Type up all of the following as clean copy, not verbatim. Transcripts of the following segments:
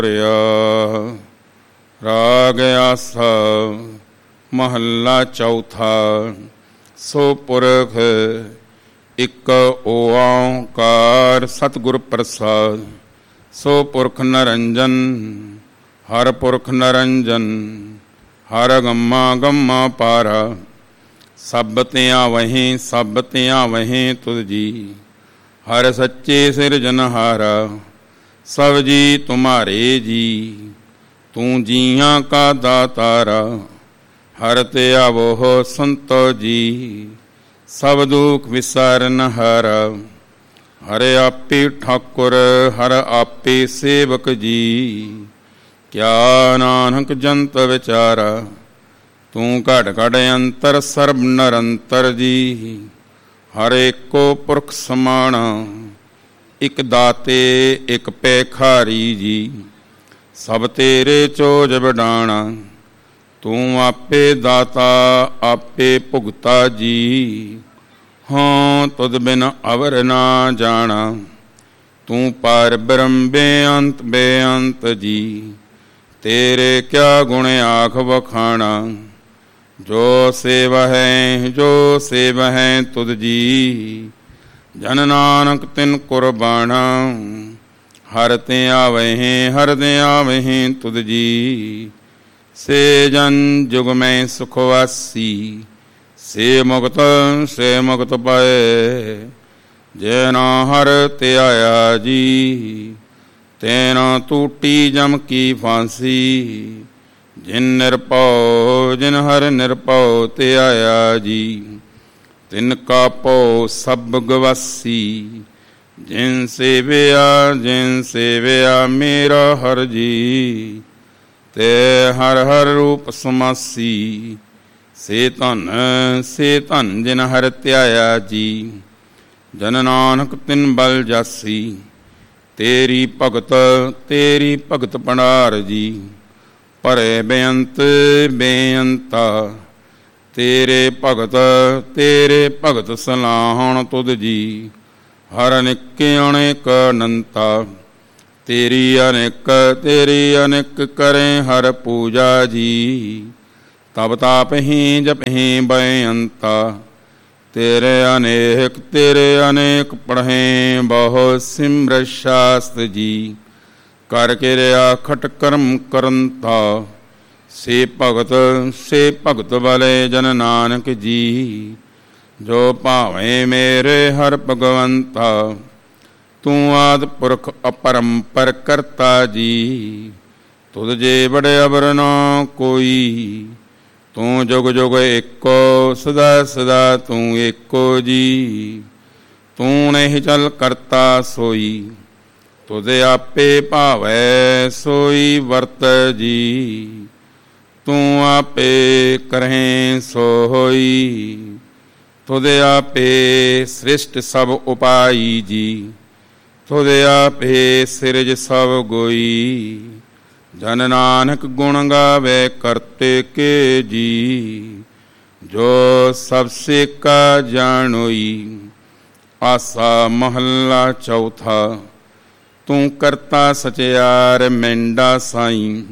ਰਾਗ ਆਸਾ ਮਹੱਲਾ ਚੌਥਾ। ਸੋ ਪੁਰਖ ਇੱਕ ਓਂਕਾਰ ਸਤਿਗੁਰ ਪ੍ਰਸਾਦ। ਸੋ ਪੁਰਖ ਨਿਰੰਜਨ ਹਰ ਪੁਰਖ ਨਿਰੰਜਨ ਹਰ ਗੰਮਾ ਗੰਮਾ ਪਾਰਾ। ਸਭ ਤਿਆਂ ਵਹੀਂ ਸਭ ਤਿਆਂ ਵਹੀਂ ਤੁਧ ਜੀ ਹਰ ਸੱਚੇ ਸਿਰਜਨਹਾਰਾ। ਸਭ ਜੀ ਤੁਮਾਰੇ ਜੀ ਤੂੰ ਜੀਆਂ ਕਾ ਦਾਤਾਰਾ। ਹਰ ਤੇ ਆਵੋ ਸੰਤੋ ਜੀ ਸਭ ਦੁਖ ਵਿਸਾਰਨਹਾਰਾ। ਹਰ ਆਪੇ ਠਾਕੁਰ ਹਰ ਆਪੇ ਸੇਵਕ ਜੀ ਕਿਆ ਨਾਨਕ ਜੰਤ ਵਿਚਾਰਾ। ਤੂੰ ਘਟ ਘਟ ਅੰਤਰ ਸਰਬ ਨਿਰੰਤਰ ਜੀ ਹਰ ਏਕੋ ਪੁਰਖ ਸਮਾਣਾ। ਇੱਕ ਦਾਤੇ ਇੱਕ ਭੇਖਾਰੀ ਜੀ ਸਭ ਤੇਰੇ ਚੋਜ ਵਡਾਣਾ। ਤੂੰ ਆਪੇ ਦਾਤਾ ਆਪੇ ਭੁਗਤਾ ਜੀ ਹਾਂ ਤੁਧ ਬਿਨ ਅਵਰ ਨਾ ਜਾਣਾ। ਤੂੰ ਪਾਰ ਬ੍ਰਹਮ ਬੇਅੰਤ ਬੇਅੰਤ ਜੀ ਤੇਰੇ ਕਿਆ ਗੁਣ ਆਖ ਵਖਾਣਾ। ਜੋ ਸੇਵ ਹੈ ਜੋ ਸੇਵ ਹੈ ਤੁਧ ਜੀ ਜਨ ਨਾਨਕ ਤਿਨ ਕੁਰਬਾਨਾ। ਹਰ ਤੇ ਆਵਹਿ ਹਰ ਤੇ ਆਵਹਿ ਤੁਧ ਜੀ ਸੇ ਜਨ ਜੁਗ ਮੈਂ ਸੁਖ ਵਾਸੀ। ਸੇ ਮੁਕਤ ਪਾਏ ਜੇ ਨਾ ਹਰ ਤੇ ਆਇਆ ਜੀ ਤੈਨਾ ਟੂਟੀ ਜਮ ਕੀ ਫਾਂਸੀ। ਜਿਨ ਨਿਰਭਉ ਜਿਨ ਹਰ ਨਿਰਭਉ ਤੇ ਆਇਆ ਜੀ ਤਿਨ ਕਾ ਭਉ ਸਭ ਗਵਾਸੀ। ਜਿਨ ਸੇਵਿਆ ਮੇਰਾ ਹਰ ਜੀ ਤੇ ਹਰ ਹਰ ਰੂਪ ਸਮਾਸੀ। ਸੇ ਧਨ ਜਿਨ ਹਰ ਧਿਆਇਆ ਜੀ ਜਨ ਨਾਨਕ ਤਿਨ ਬਲ ਜਾਸੀ। ਤੇਰੀ ਭਗਤ ਭੰਡਾਰ ਜੀ ਭਰੇ ਬੇਅੰਤ ਬੇਅੰਤਾ। ਤੇਰੇ ਭਗਤ ਸਲਾਹਣ ਤੁਧ ਜੀ ਹਰ ਅਨੇਕ ਅਨੇਕ ਅਨੰਤਾ। ਤੇਰੀ ਅਨੇਕ ਕਰੇ ਹਰ ਪੂਜਾ ਜੀ ਤਬ ਤਾਪਹੀਂ ਜਪਹੀਂ ਬੇਅੰਤਾ। ਤੇਰੇ ਅਨੇਕ ਪੜ੍ਹੇ ਬਹੁ ਸਿਮਰ ਸ਼ਾਸਤ ਜੀ ਕਰ ਕਿਰਿਆ ਖਟ ਕਰਮ ਕਰੰਤਾ। ਸੇ ਭਗਤ ਵਾਲੇ ਜਨ ਨਾਨਕ ਜੀ ਜੋ ਭਾਵੇਂ ਮੇਰੇ ਹਰ ਭਗਵੰਤਾ। ਤੂੰ ਆਦਿ ਪੁਰਖ ਅਪਰੰਪਰ ਕਰਤਾ ਜੀ ਤੁਧ ਜੇ ਬੜੇ ਅਵਰ ਨਾ ਕੋਈ। ਤੂੰ ਜੁਗ ਜੁਗ ਏਕੋ ਸਦਾ ਸਦਾ ਤੂੰ ਏਕੋ ਜੀ। ਤੂੰ ਨਹੀਂ ਚਲ ਕਰਤਾ ਸੋਈ ਤੁਧ ਆਪੇ ਭਾਵੈ ਸੋਈ ਵਰਤ ਜੀ। ਤੂੰ ਆਪੇ ਕਰਹਿ ਸੋ ਹੋਈ ਤੁਧ ਆਪੇ ਸ੍ਰਿਸ਼ਟ ਸਭ ਉਪਾਈ ਜੀ। ਤੁਧ ਆਪੇ ਸਿਰਜ ਸਭ ਗੋਈ। ਜਨ ਨਾਨਕ ਗੁਣ ਗਾਵੇ ਕਰਤੇ ਕੇ ਜੀ ਜੋ ਸਭ ਸੇ ਕਾ ਜਾਣੋਈ। ਆਸਾ ਮਹੱਲਾ ਚੌਥਾ। ਤੂੰ ਕਰਤਾ ਸਚਿਆਰ ਮੈਂਡਾ ਸਾਈਂ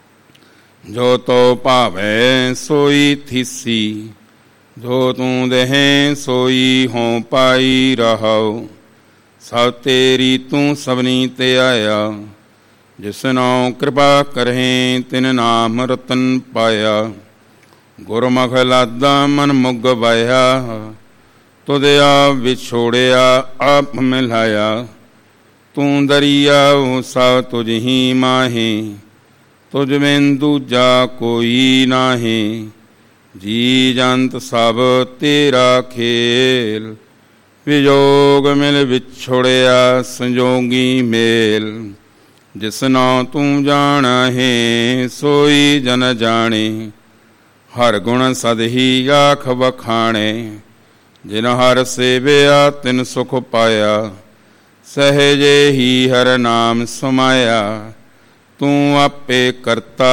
ਜੋ ਤੋ ਭਾਵੈ ਸੋਈ ਥੀਸੀ। ਜੋ ਤੂੰ ਦੇਹੈ ਸੋਈ ਹੋਂ ਪਾਈ ਰਹਾਉ। ਸਭ ਤੇਰੀ ਤੂੰ ਸਭਨੀ ਤੇ ਆਇਆ। ਜਿਸ ਨਾਉ ਕਿਰਪਾ ਕਰਹਿ ਤਿਨ ਨਾਮ ਰਤਨ ਪਾਇਆ। ਗੁਰਮੁਖ ਲਾਦਾ ਮਨ ਮੁਗ ਵਾਇਆ ਤੁਧ ਆਪ ਵਿਛੋੜਿਆ ਆਪ ਮਿਲਾਇਆ। ਤੂੰ ਦਰਿਆਉ ਸਭ ਤੁਝ ਹੀ ਮਾਹੇ ਤੁਝ ਬਿਨ ਦੂਜਾ ਕੋਈ ਨਾਹੀ। ਜੀ ਜੰਤ ਸਭ ਤੇਰਾ ਖੇਲ ਵਿਜੋਗ ਮਿਲ ਵਿਛੋੜਿਆ ਸੰਜੋਗੀ ਮੇਲ। ਜਿਸ ਨਾਉ ਤੂੰ ਜਾਣਹਿ ਸੋਈ ਜਨ ਜਾਣੇ। ਹਰ ਗੁਣ ਸਦ ਹੀ ਆਖ ਵਖਾਣੇ। ਜਿਨ ਹਰ ਸੇਵਿਆ ਤਿਨ ਸੁਖ ਪਾਇਆ। ਸਹਿਜੇ ਹੀ ਹਰ ਨਾਮ ਸਮਾਇਆ। ਤੂੰ ਆਪੇ ਕਰਤਾ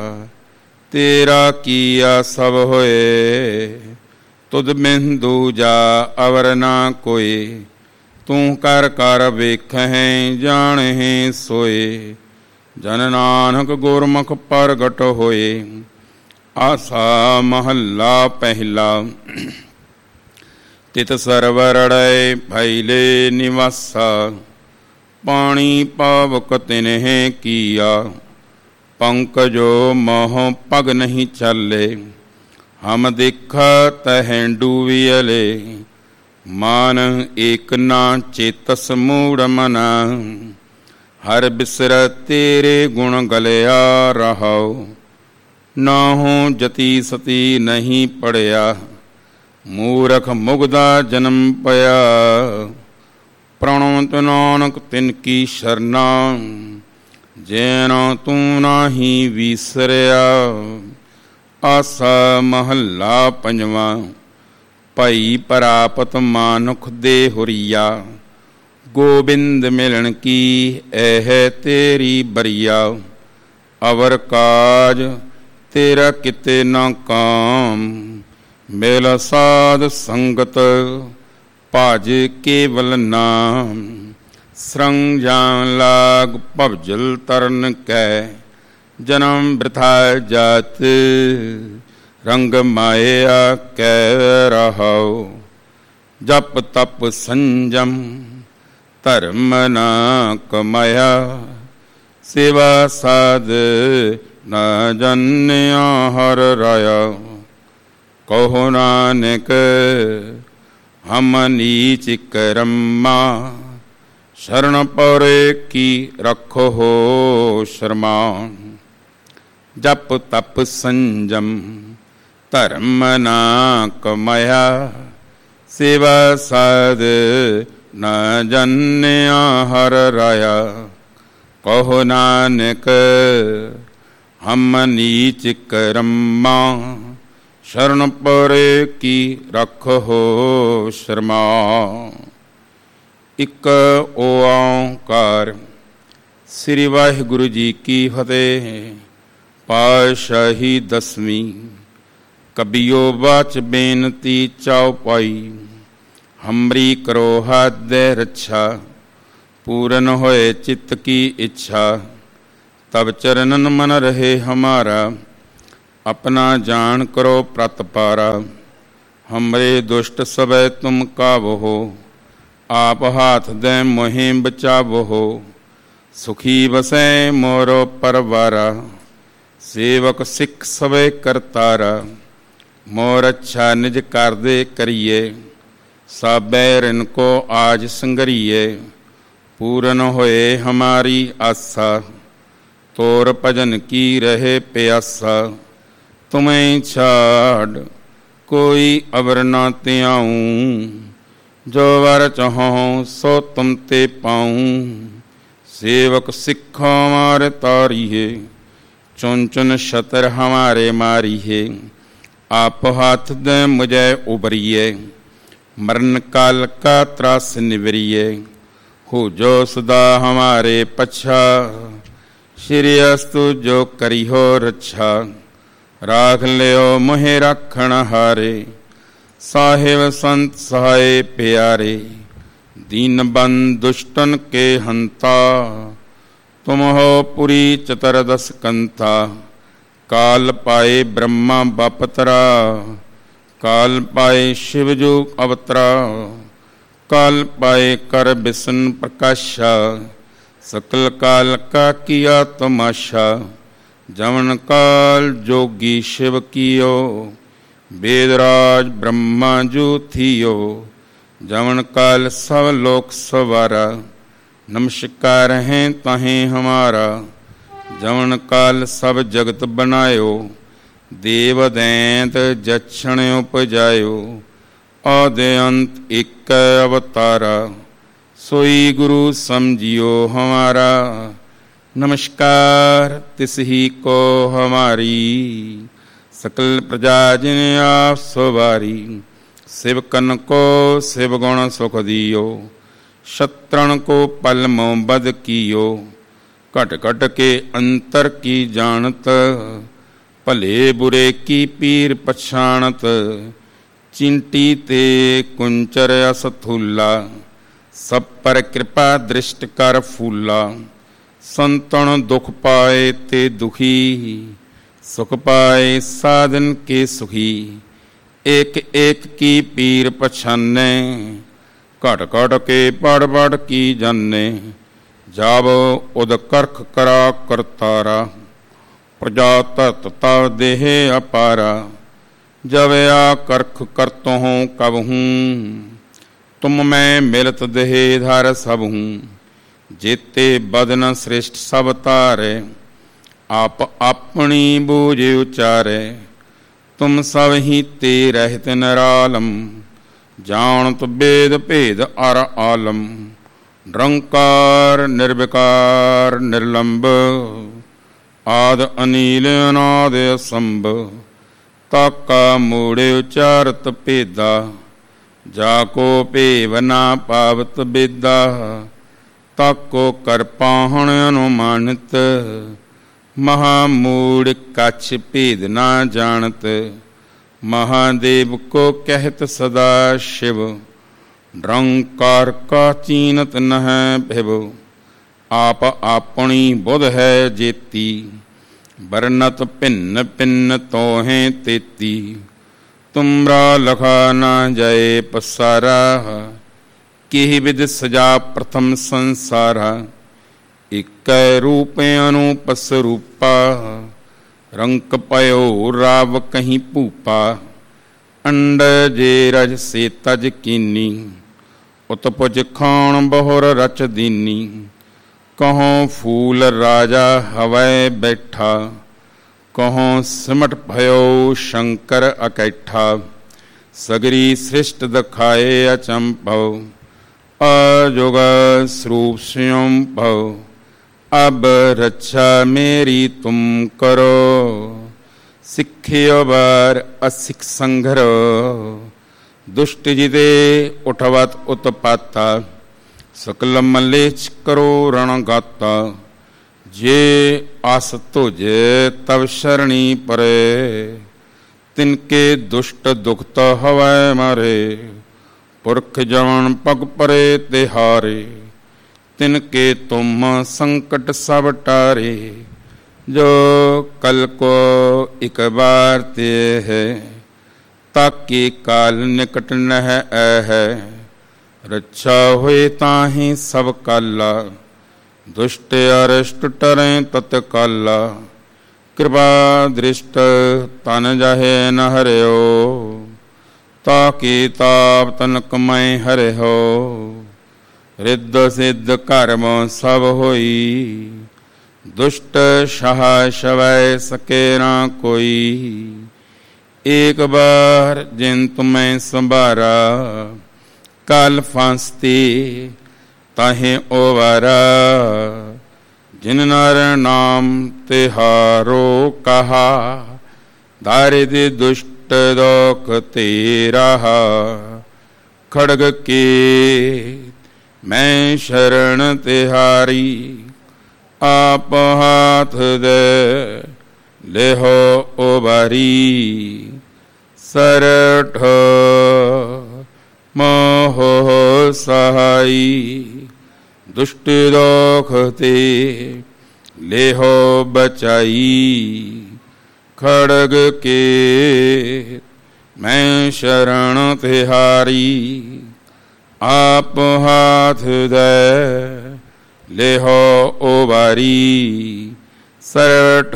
ਤੇਰਾ ਕੀਆ ਸਭ ਹੋਏ। ਤੁਧ ਬਿਨ ਦੂਜਾ ਅਵਰ ਨਾ ਕੋਇ। ਤੂੰ ਕਰ ਕਰ ਵੇਖਹਿ ਜਾਣਹਿ ਸੋਏ। ਜਨ ਨਾਨਕ ਗੁਰਮੁਖ ਪ੍ਰਗਟ ਹੋਏ। ਆਸਾ ਮਹੱਲਾ ਪਹਿਲਾ। ਤਿਤ ਸਰਵਰੜੈ ਫੈਲੇ ਨਿਵਾਸਾ, ਪਾਣੀ ਪਾਵਕ ਤਿਨਹਿ ਕੀਆ। ਪੰਕਜੋ ਮੋਹ ਪਗ ਨਹੀਂ ਚਾਲੇ, ਹਮ ਦੇਖਾ ਤਹਿ ਡੂਵੀਅਲੇ। ਮਾਨ ਏਕ ਨਾ ਚੇਤਸ ਮੂੜ ਮਨਾ, ਹਰ ਬਿਸਰ ਤੇਰੇ ਗੁਣ ਗਲਿਆ ਰਹਾਉ। ਨਾਹੂ ਜਤੀ ਸਤੀ ਨਹੀਂ ਪੜਿਆ, ਮੂਰਖ ਮੁਗਦਾ ਜਨਮ ਪਿਆ। ਪ੍ਰਣਵਤ ਨਾਨਕ ਤਿਨ ਕੀ ਸ਼ਰਨਾ, ਜੈਨ ਤੂੰ ਨਾਹੀ ਵਿਸਰਿਆ। ਆਸਾ ਮਹੱਲਾ ਪੰਜਵਾਂ। ਭਾਈ ਪ੍ਰਾਪਤ ਮਾਨੁਖ ਦੇ ਹੁਰੀਆ, ਗੋਬਿੰਦ ਮਿਲਣ ਕੀ ਇਹ ਤੇਰੀ ਬਰੀਆ। ਅਵਰ ਕਾਜ ਤੇਰਾ ਕਿਤੇ ਨਾ ਕਾਮ, ਮਿਲ ਸਾਧ ਸੰਗਤ ਭਜ ਕੇਵਲ ਨਾਮ। ਸਰੰਗ ਜਾਨ ਲਾਗ ਭਵਜਲ ਤਰਨ ਕੈ, ਜਨਮ ਬ੍ਰਿਥਾ ਜਾਤ ਰੰਗ ਮਾਇਆ ਕੈ ਰਹਾਉ। ਜਪ ਤਪ ਸੰਜਮ ਧਰਮ ਨਾ ਕਮਾਇਆ, ਸੇਵਾ ਸਾਧ ਨਾ ਜਾਣਿਆ ਹਰ ਰਾਇਆ। ਕਹੋ ਨਾਨਕ ਹਮ ਨੀਚ ਕਰਮਾ, ਸ਼ਰਨ ਪਉਰੇ ਕੀ ਰੱਖੋ ਹੋ ਸ਼ਰਮਾ। ਜਪ ਤਪ ਸੰਜਮ ਧਰਮ ਨਾ ਕਮਾਇਆ, ਸੇਵਾ ਸਾਧ ਨਾ ਜਾਣਿਆ ਹਰ ਰਾਇਆ। ਕਹੋ ਨਾਨਕ ਹਮ ਨੀਚ ਕਰਮਾ, ਸ਼ਰਨ ਪਉਰੇ ਕੀ ਰੱਖੋ ਸ਼ਰਮਾ। ਇੱਕ ਓਂਕਾਰ। ਸ੍ਰੀ ਵਾਹਿਗੁਰੂ ਜੀ ਕੀ ਫਤਿਹ। ਪਾਤਸ਼ਾਹੀ ਦਸਵੀਂ। ਕਬੀਓ ਬਾਚ ਬੇਨਤੀ ਚਾਉ ਪਾਈ, ਹਮਰੀ ਕਰੋ ਹਾਦੈ ਰੱਛਾ। ਪੂਰਨ ਹੋਏ ਚਿੱਤ ਕੀ ਇੱਛਾ, ਤਬ ਚਰਨਨ ਮਨ ਰਹੇ ਹਮਾਰਾ। ਆਪਣਾ ਜਾਣ ਕਰੋ ਪ੍ਰਤਪਾਰਾ, ਹਮਰੇ ਦੁਸ਼ਟ ਸਭੈ ਤੁਮ ਕਾਵਹੋ। ਆਪ ਹਾਥ ਦੇ ਮੋਹਿ ਬਚਾਵਹੋ, ਸੁਖੀ ਵਸੈ ਮੋਰੋ ਪਰਵਾਰਾ। ਸੇਵਕ ਸਿੱਖ ਸਭੈ ਕਰਤਾਰਾ, ਮੋਰ ਅੱਛਾ ਨਿਜ ਕਰਦੇ ਕਰੀਏ। ਸਾਬੈ ਰਿਨ ਕੋ ਆਜ ਸੰਗਰੀਏ, ਪੂਰਨ ਹੋਏ ਹਮਾਰੀ ਆਸਾ। ਤੋਰ ਭਜਨ ਕੀ ਰਹੇ ਪਿਆਸਾ, ਤੁਮੈ ਛਾੜ ਕੋਈ ਅਵਰ ਨਾ ਤਿਆਊਂ। ਜੋ ਵਰ ਚਾਹੋ ਸੋ ਤੁਮ ਤੇ ਪਾਊਂ। ਸੇਵਕ ਸਿੱਖ ਹਮਾਰੇ ਤਾਰੀਏ, ਚੁਨ ਚੁਨ ਸ਼ਤਰ ਹਮਾਰੇ ਮਾਰੀਏ। ਆਪ ਹਾਥ ਦੇ ਮੁਝੇ ਉਬਰੀਏ, ਮਰਨ ਕਾਲ ਕਾ ਤਰਾਸ ਨਿਵਰੀਏ। ਹੋ ਜੋ ਸਦਾ ਹਮਾਰੇ ਪਛਾ, ਸ਼੍ਰੀ ਅਸਤੁ ਜੋ ਕਰੀ ਹੋ ਰੱਛਾ। ਰਾਖ ਲਿਓ ਮੋਹਿ ਰਾਖਣ ਹਾਰੇ, ਸਾਹਿਬ ਸੰਤ ਸਹਾਏ ਪਿਆਰੇ। ਦੀਨ ਬੰਦ ਦੁਸ਼ਟਨ ਕੇ ਹੰਤਾ, ਤੁਮ ਹੋ ਪੁਰੀ ਚਤਰਦਸ ਕੰਤਾ। ਕਾਲ ਪਾਏ ਬ੍ਰਹਮਾ ਬਪਤਰਾ, ਕਾਲ ਪਾਏ ਸ਼ਿਵਜੂ ਅਵਤਰਾ। ਕਾਲ ਪਾਏ ਕਰ ਬਿਸ਼ਨ ਪ੍ਰਕਾਸ਼ਾ, ਸਕਲ ਕਾਲ ਕਾ ਕੀਆ ਤਮਾਸ਼ਾ। ਜਵਨ ਕਾਲ ਜੋਗੀ ਸ਼ਿਵ ਕੀਓ, ਵੇਦਰਾਜ ਬ੍ਰਹਮਾ ਜੂ ਥੀਓ। ਜਵਨ ਕਾਲ ਸਭ ਲੋਕ ਸਵਾਰਾ, ਨਮਸਕਾਰ ਹੈ ਤਾਹੀਂ ਹਮਾਰਾ। ਜਵਨ ਕਾਲ ਸਭ ਜਗਤ ਬਣਾਇਓ, ਦੇਵ ਦੈਂਤ ਜਛਣ ਉਪਜਾਇਓ। ਆਦਿ ਅੰਤ ਇੱਕ ਅਵਤਾਰਾ, ਸੋਈ ਗੁਰੂ ਸਮਝਿਓ ਹਮਾਰਾ। ਨਮਸਕਾਰ ਤਿਸ ਹੀ ਕੋ ਹਮਾਰੀ, ਸਕਲ ਪ੍ਰਜਾ ਜਿਨ ਆਪ ਸਵਾਰੀ। ਸਿਵਕਨ ਕੋ ਸਿਵ ਗੁਣ ਸੁਖ ਦਿਓ, ਸ਼ਤਰਨ ਕੋ ਪਲ ਮੋ ਬਦ ਕੀਓ। ਘਟ ਘਟ ਕੇ ਅੰਤਰ ਕੀ ਜਾਣਤ, ਭਲੇ ਬੁਰੇ ਕੀ ਪੀਰ ਪਛਾਣਤ। ਚਿੰਟੀ ਤੇ ਕੁੰਚਰ ਅਸਥੂਲਾ, ਸਭ ਪਰ ਕਿਰਪਾ ਦ੍ਰਿਸ਼ਟ ਕਰ ਫੂਲਾ। संतन दुख पाए ते दुखी, सुख पाए साधन के सुखी। एक एक की पीर पछाने, घट घट के पढ़ पढ़ की जाने। जाब उद करख करा करतारा, प्रजा धरत तव देह अपारा। जब आ करख करतो हूँ कब हूँ, तुम मैं मिलत देह धर सब हूँ। जेते बदन श्रेष्ठ सब तारे, आप अपनी बूझ उचारे। तुम सब ही ते रहत निरालम, जानत वेद भेद अर आलम। निरंकार निर्विकार निर्लंब, आद अनील अनाद असंभ। ताका मूढ़ उचारत भेदा, जाको भेव ना पावत बेदा। ताको कर पाहण अनुमानित, महामूढ़ कछ भेद ना जानत। महादेव को कहत सदा शिव, निरंकार का चीनत न है भिव। आप अपनी बुध है जेती, बरनत भिन्न भिन्न तोहें तेती। तुमरा लखा न जाए पसारा, किहि विद सजा प्रथम संसारा। इक रूप अनुपस रूपा, रंक पयो राव कहीं भूपा। अंड जे रज से तज कीनी, उत्पुज खान बहुर रच दीनी। कहों फूल राजा हवै बैठा, कहों सिमट भयो शंकर अकैठा। सगरी सृष्ट दखाए अचंभव, अजोग स्वरूप स्वयं भव। अब रक्षा मेरी तुम करो, सिखियो बार असिख संघरो। दुष्ट जिदे उठवत उत्पाता, सकल मलेच करो रण गाता। जे आस तुझे तब शरणी परे, तिनके दुष्ट दुखत हवै मारे। पुरख जवन पग परे तिहारे, तिनके तुम संकट सब टारे। जो कल को एक बार ते है, ताकि काल निकट न है। रक्षा हुए ताहि सब काला, दुष्ट अरिष्ट टरें तत्काला। कृपा दृष्ट तन जाहे न हरियो, ताकि ताप तनक मैं हरे हो। रिद्ध सिद्ध कर्म सब होई, दुष्ट सह सवै सके ना कोई। एक बार जिन तुम्हें संभारा, काल फांसती ताहे ओवारा। जिन नर नाम तिहारो कहा, दारिद्र दुष्ट दोख तेरा। खड़ग के मैं शरण तिहारी, आप हाथ दे लेहो ओबारी। सरठ मोह सहाई, दुष्ट दोख ते लेहो बचाई। खड़ग के मैं शरण तिहारी, आप हाथ दे लेहो ओबारी। सरठ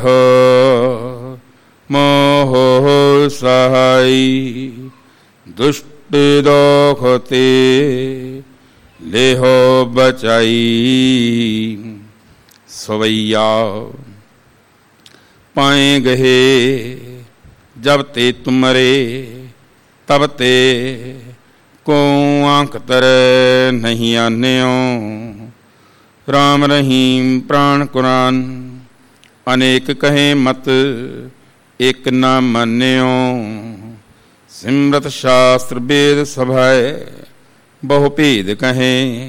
मोह सहाई, दुष्ट दोख ते लेहो बचाई। सवैया पाए गहे जब ते तुमरे, तब ते को आंख तर नहीं आन्यो। राम रहीम प्राण कुरान, अनेक कहे मत एक न मान्यो। सिमरत शास्त्र वेद सभाए, बहु भेद कहें